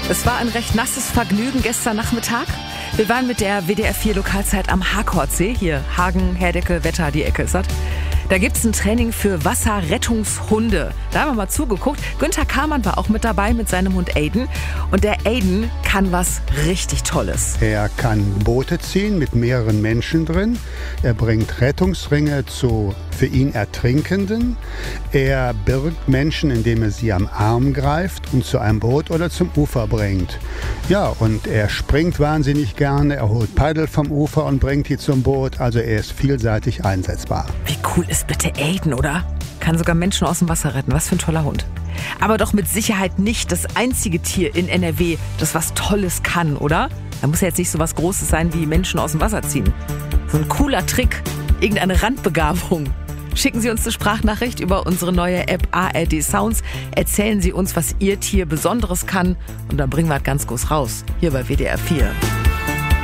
Es war ein recht nasses Vergnügen gestern Nachmittag. Wir waren mit der WDR 4 Lokalzeit am Harkordsee. Hier Hagen, Herdecke, Wetter, die Ecke ist das. Da gibt's ein Training für Wasserrettungshunde. Da haben wir mal zugeguckt. Günther Kamann war auch mit dabei mit seinem Hund Aiden. Und der Aiden kann was richtig Tolles. Er kann Boote ziehen mit mehreren Menschen drin. Er bringt Rettungsringe zu für ihn Ertrinkenden. Er birgt Menschen, indem er sie am Arm greift und zu einem Boot oder zum Ufer bringt. Ja, und er springt wahnsinnig gerne. Er holt Paddel vom Ufer und bringt die zum Boot. Also er ist vielseitig einsetzbar. Wie cool ist bitte Aiden, oder? Kann sogar Menschen aus dem Wasser retten. Was für ein toller Hund. Aber doch mit Sicherheit nicht das einzige Tier in NRW, das was Tolles kann, oder? Da muss ja jetzt nicht so was Großes sein wie Menschen aus dem Wasser ziehen. So ein cooler Trick, irgendeine Randbegabung. Schicken Sie uns eine Sprachnachricht über unsere neue App ARD Sounds. Erzählen Sie uns, was Ihr Tier Besonderes kann. Und dann bringen wir es ganz groß raus. Hier bei WDR 4.